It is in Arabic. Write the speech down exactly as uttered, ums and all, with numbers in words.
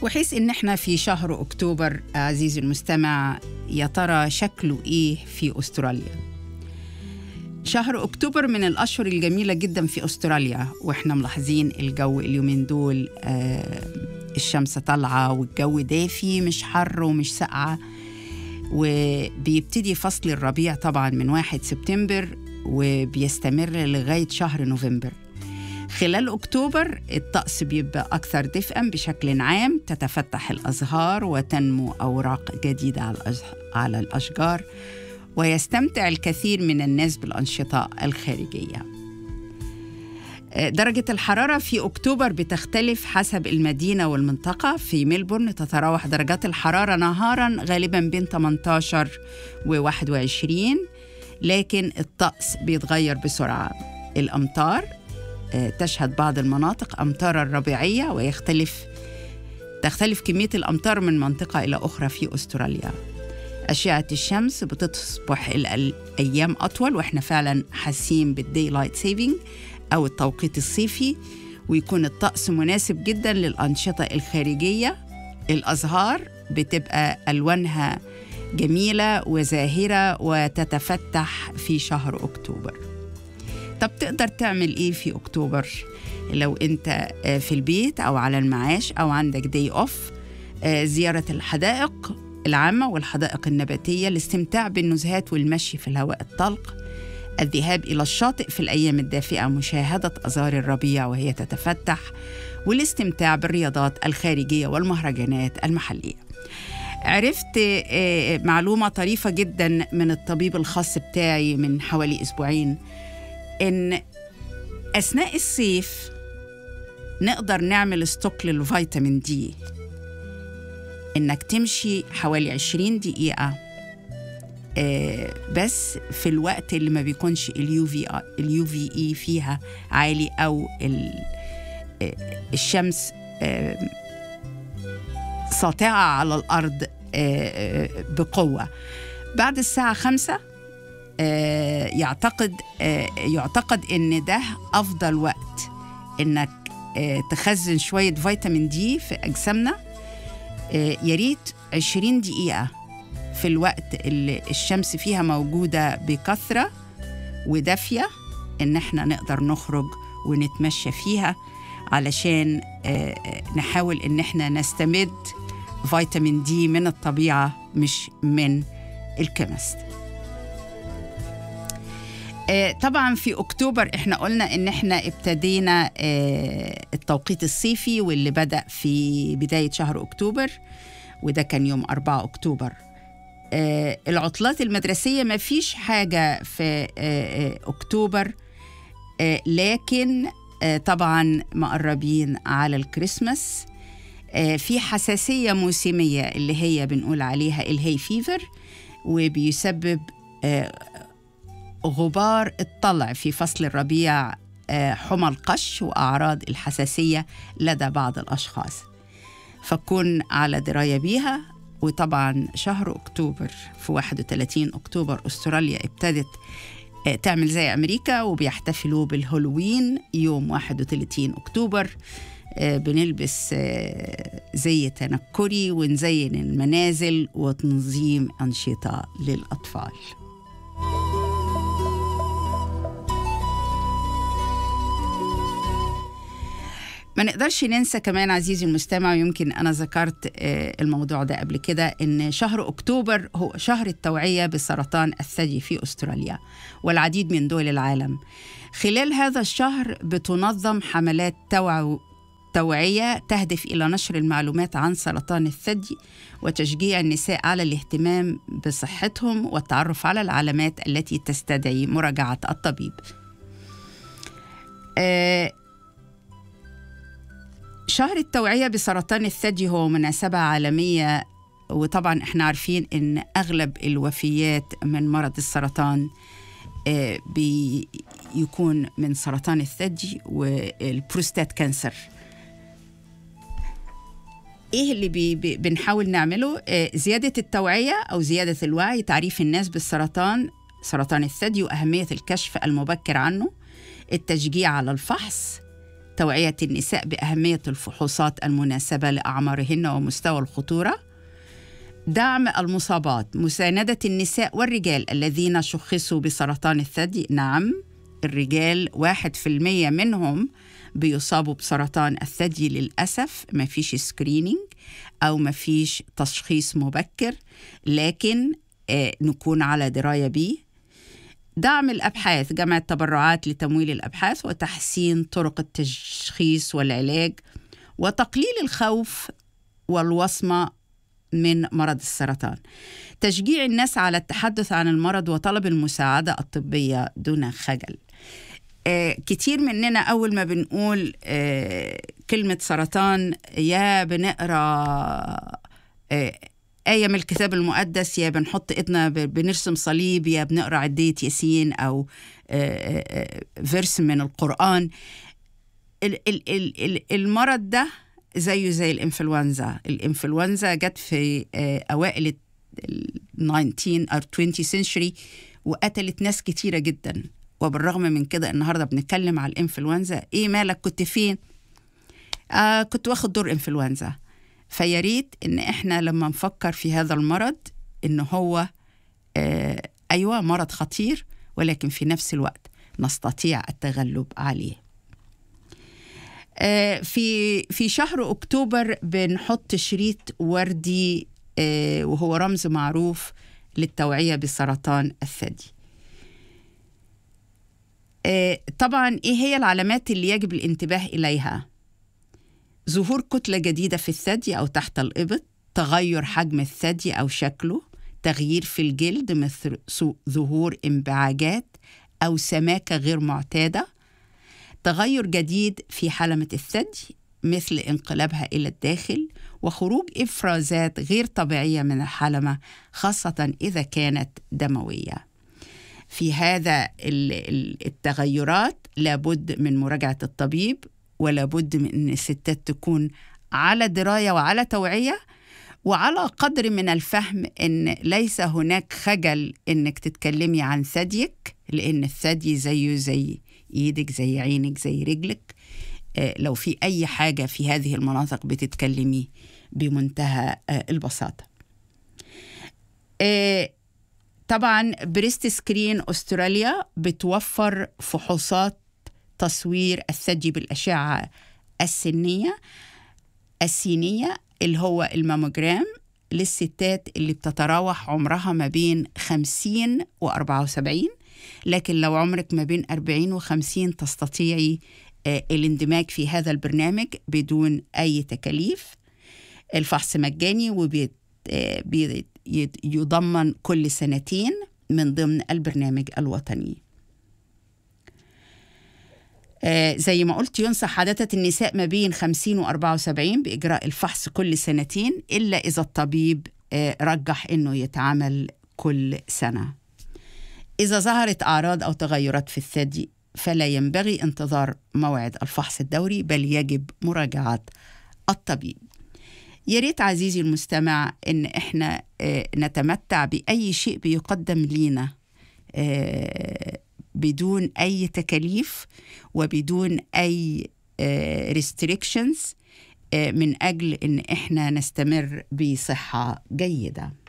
وحيث إن إحنا في شهر أكتوبر عزيزي المستمع، يا ترى شكله إيه في أستراليا؟ شهر أكتوبر من الأشهر الجميلة جدا في أستراليا، وإحنا ملاحظين الجو اليومين دول، آه الشمس طالعة والجو دافي، مش حر ومش سقعة، وبيبتدي فصل الربيع طبعا من واحد سبتمبر وبيستمر لغاية شهر نوفمبر. خلال أكتوبر الطقس بيبقى أكثر دفئاً بشكل عام، تتفتح الأزهار وتنمو أوراق جديدة على الأشجار، ويستمتع الكثير من الناس بالأنشطة الخارجية. درجة الحرارة في أكتوبر بتختلف حسب المدينة والمنطقة. في ملبورن تتراوح درجات الحرارة نهاراً غالباً بين ثمانية عشر و واحد وعشرين، لكن الطقس بيتغير بسرعة. الأمطار تشهد بعض المناطق أمطار الربيعية، ويختلف تختلف كمية الأمطار من منطقة إلى أخرى في أستراليا. أشعة الشمس بتصبح الأيام أطول، وإحنا فعلا حاسين بالدايلايت سيفينج أو التوقيت الصيفي، ويكون الطقس مناسب جدا للأنشطة الخارجية. الأزهار بتبقى ألوانها جميلة وزاهرة وتتفتح في شهر أكتوبر. طب تقدر تعمل إيه في أكتوبر؟ لو أنت في البيت أو على المعاش أو عندك داي أوف، زيارة الحدائق العامة والحدائق النباتية، الاستمتاع بالنزهات والمشي في الهواء الطلق، الذهاب إلى الشاطئ في الأيام الدافئة، مشاهدة أزهار الربيع وهي تتفتح، والاستمتاع بالرياضات الخارجية والمهرجانات المحلية. عرفت معلومة طريفة جدا من الطبيب الخاص بتاعي من حوالي أسبوعين، إن أثناء الصيف نقدر نعمل ستوك للفيتامين دي، إنك تمشي حوالي عشرين دقيقة آه بس في الوقت اللي ما بيكونش اليو في اليو في اي فيها عالي، أو آه الشمس آه ساطعة على الأرض آه بقوة. بعد الساعة خمسة آه يعتقد آه يعتقد إن ده أفضل وقت إنك آه تخزن شوية فيتامين دي في أجسامنا. آه ياريت عشرين دقيقة في الوقت اللي الشمس فيها موجودة بكثرة ودافية، إن احنا نقدر نخرج ونتمشى فيها علشان آه نحاول إن احنا نستمد فيتامين دي من الطبيعة مش من الكيمست. آه طبعا في أكتوبر احنا قلنا إن احنا ابتدينا آه التوقيت الصيفي، واللي بدأ في بداية شهر أكتوبر، وده كان يوم أربعة أكتوبر. آه العطلات المدرسية ما فيش حاجة في آه أكتوبر، آه لكن آه طبعا مقربين على الكريسماس. آه في حساسية موسمية اللي هي بنقول عليها الهي فيفر، وبيسبب آه غبار الطلع في فصل الربيع، آه حمى القش وأعراض الحساسية لدى بعض الأشخاص، فكون على دراية بيها. وطبعا شهر أكتوبر في واحد وثلاثين أكتوبر أستراليا ابتدت تعمل زي أمريكا، وبيحتفلوا بالهالوين يوم واحد وثلاثين أكتوبر. بنلبس زي تنكري ونزين المنازل وتنظيم أنشطة للأطفال. ما نقدرش ننسى كمان عزيزي المستمع، ويمكن أنا ذكرت الموضوع ده قبل كده، إن شهر أكتوبر هو شهر التوعية بسرطان الثدي في أستراليا والعديد من دول العالم. خلال هذا الشهر بتنظم حملات توع... توعية تهدف إلى نشر المعلومات عن سرطان الثدي، وتشجيع النساء على الاهتمام بصحتهم والتعرف على العلامات التي تستدعي مراجعة الطبيب. أه شهر التوعية بسرطان الثدي هو مناسبة عالمية، وطبعا احنا عارفين ان اغلب الوفيات من مرض السرطان بيكون من سرطان الثدي والبروستات كانسر. ايه اللي بي بنحاول نعمله؟ زيادة التوعية او زيادة الوعي، تعريف الناس بالسرطان، سرطان الثدي، واهمية الكشف المبكر عنه، التشجيع على الفحص، توعية النساء بأهمية الفحوصات المناسبة لأعمارهن ومستوى الخطورة. دعم المصابات، مساندة النساء والرجال الذين شخصوا بسرطان الثدي. نعم، الرجال واحد في المية منهم بيصابوا بسرطان الثدي للأسف، ما فيش سكرينينج أو ما فيش تشخيص مبكر، لكن آه نكون على دراية بيه. دعم الأبحاث، جمع التبرعات لتمويل الأبحاث وتحسين طرق التشخيص والعلاج، وتقليل الخوف والوصمة من مرض السرطان. تشجيع الناس على التحدث عن المرض وطلب المساعدة الطبية دون خجل. آه كتير مننا أول ما بنقول آه كلمة سرطان يا بنقرأ آه آية من الكتاب المقدس، يا بنحط إيدنا بنرسم صليب، يا بنقرأ عدية ياسين أو آه آه فيرس من القرآن. ال ال ال المرض ده زيه زي الإنفلونزا. الإنفلونزا جت في آه أوائل ال تسعتاشر أو عشرين century وقتلت ناس كتيرة جدا، وبالرغم من كده النهاردة بنتكلم على الإنفلونزا. إيه مالك كنت فين؟ آه كنت واخد دور إنفلونزا. فياريت إن إحنا لما نفكر في هذا المرض إن هو آه أيوة مرض خطير، ولكن في نفس الوقت نستطيع التغلب عليه. آه في في شهر أكتوبر بنحط شريط وردي آه وهو رمز معروف للتوعية بسرطان الثدي. آه طبعا إيه هي العلامات اللي يجب الانتباه إليها؟ ظهور كتلة جديدة في الثدي أو تحت الإبط، تغير حجم الثدي أو شكله، تغيير في الجلد مثل ظهور انبعاجات أو سماكة غير معتادة، تغير جديد في حلمة الثدي مثل انقلابها إلى الداخل، وخروج إفرازات غير طبيعية من الحلمة خاصة إذا كانت دموية. في هذا التغيرات لابد من مراجعة الطبيب، ولابد من أن الستات تكون على دراية وعلى توعية وعلى قدر من الفهم أن ليس هناك خجل أنك تتكلمي عن ثديك، لأن الثدي زيه زي إيدك، زي عينك، زي رجلك. آه لو في أي حاجة في هذه المناطق بتتكلمي بمنتهى آه البساطة. آه طبعا بريست سكرين أستراليا بتوفر فحوصات تصوير الثدي بالأشعة السينية السينية اللي هو الماموجرام للستات اللي بتتراوح عمرها ما بين خمسين وأربعة وسبعين، لكن لو عمرك ما بين أربعين وخمسين تستطيعي آه الاندماج في هذا البرنامج بدون أي تكاليف. الفحص مجاني وبيضمن كل سنتين من ضمن البرنامج الوطني. آه زي ما قلت ينصح عادة النساء ما بين خمسين وأربعة وسبعين بإجراء الفحص كل سنتين، إلا إذا الطبيب آه رجح إنه يتعمل كل سنة. إذا ظهرت أعراض أو تغيرات في الثدي فلا ينبغي انتظار موعد الفحص الدوري، بل يجب مراجعة الطبيب. ياريت عزيزي المستمع إن إحنا آه نتمتع بأي شيء بيقدم لينا آه بدون أي تكاليف وبدون أي restrictions من أجل إن إحنا نستمر بصحة جيدة.